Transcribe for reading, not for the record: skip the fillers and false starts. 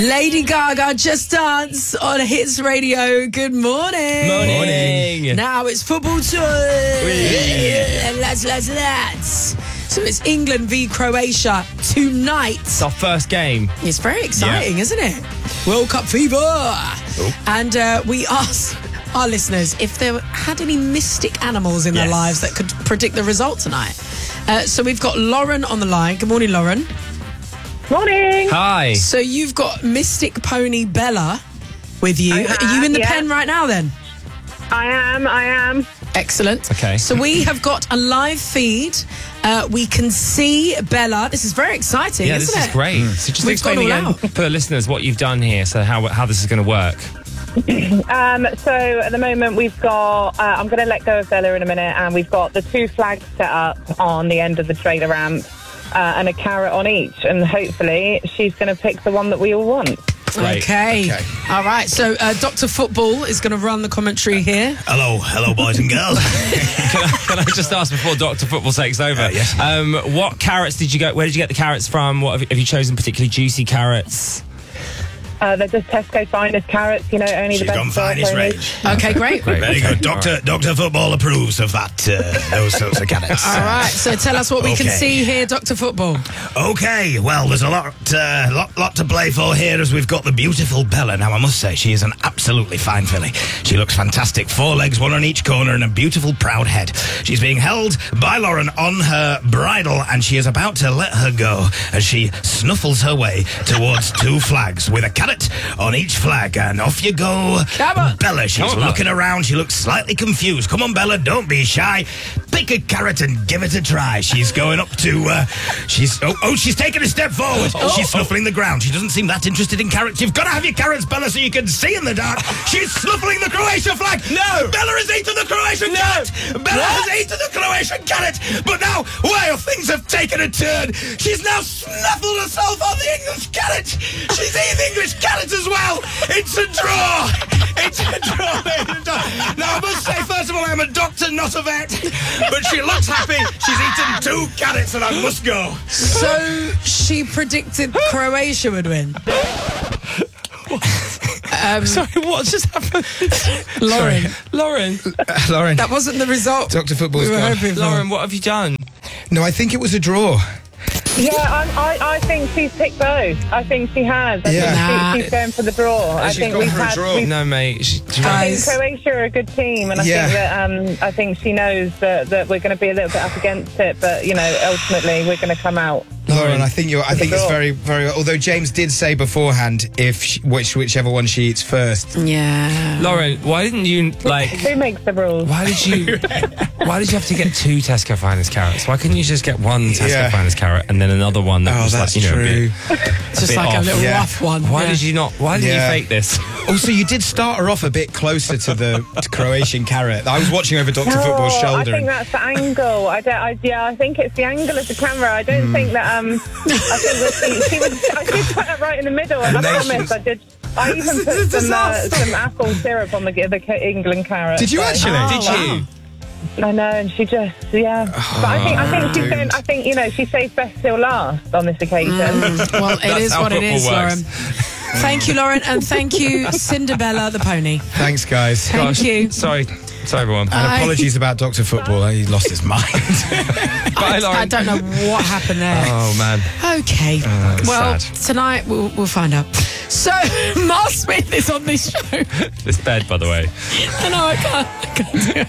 Lady Gaga, Just Dance on Hits Radio. Good morning. Morning. Now it's football time. Let's. So it's England v Croatia tonight. It's our first game. It's very exciting, isn't it? World Cup fever. Oh. And we asked our listeners if they had any mystic animals in their lives that could predict the result tonight. So we've got Lauren on the line. Good morning, Lauren. Morning. Hi. So you've got Mystic Pony Bella with you. Are you in the pen right now then? I am. Excellent. Okay. So we have got a live feed. We can see Bella. This is very exciting, isn't it? This is great. So just We've explain gone all again out. for the listeners what you've done here, so how this is going to work. So at the moment we've got, I'm going to let go of Bella in a minute, and we've got the two flags set up on the end of the trailer ramp and a carrot on each, and hopefully she's going to pick the one that we all want. Great. Okay. All right. So Dr. Football is going to run the commentary here. Hello, boys and girls. Can I just ask before Dr. Football takes over? Yes. What carrots did you get? Where did you get the carrots from? What have you chosen? Particularly juicy carrots? They're just Tesco finest carrots, only She's the best. gone finest range. Okay, great. Very good. Dr. Football approves of that. Those sorts of carrots. All right. So tell us what we can Okay. see here, Dr. Football. Okay, well, there's a lot to play for here, as we've got the beautiful Bella. Now, I must say, she is an absolutely fine filly. She looks fantastic. 4 legs, one on each corner, and a beautiful, proud head. She's being held by Lauren on her bridle, and she is about to let her go as she snuffles her way towards 2 flags with a carrot on each flag, and off you go. Come on. Bella, she's Come on, looking around. She looks slightly confused. Come on, Bella, don't be shy. Pick a carrot and give it a try. She's going up to, she's taking a step forward. She's snuffling the ground. She doesn't seem that interested in carrots. You've got to have your carrots, Bella, so you can see in the dark. She's snuffling the Croatian flag. No! Bella has eaten the Croatian carrot. Bella has eaten the Croatian carrot. But now, well, things have taken a turn. She's now snuffled herself on the English carrot. She's eating English carrot as well. It's a draw. It's a draw, ladies and gentlemen. Now, I must say, first of all, I'm a doctor, not a vet. But she looks happy. She's eaten 2 carrots, and I must go. So she predicted Croatia would win. Sorry, what just happened? Lauren. Lauren. That wasn't the result. Dr. Football's we were gone. hoping for. Lauren, what have you done? No, I think it was a draw. Yeah, I think she's picked both. I think she has. I think she's going for the draw. I think gone for a draw. No, mate. I think Croatia are a good team, and I think that I think she knows that we're going to be a little bit up against it, but ultimately we're going to come out. Lauren, I think it's very, very. Although James did say beforehand whichever one she eats first. Yeah. Lauren, why didn't you Who makes the rules? Why did you have to get 2 Tesco finest carrots? Why couldn't you just get 1 Tesco finest carrot and then another one that was that's like, true. Just like a little rough one. Why did you not? Why didn't you fake this? Also, you did start her off a bit closer to the Croatian carrot. I was watching over Dr. Football's shoulder. I think that's the angle. I think it's the angle of the camera. I don't think that. I think that I did put it right in the middle, and I promise I did. I even put some apple syrup on the England carrot. Did you actually? Did you? I know, and she just, but I think she's going. I think she saves best till last on this occasion. Well, it is how what it is, football Lauren. works. Thank you, Lauren, and thank you, Cinderbella the pony. Thanks, guys. Thank you. Sorry, everyone. And apologies about Dr. Football. He lost his mind. Bye, Lauren. I don't know what happened there. Oh man. Okay. Well, sad. tonight we'll find out. So, Mark Smith is on this show. This bed, by the way. I know I can't do it.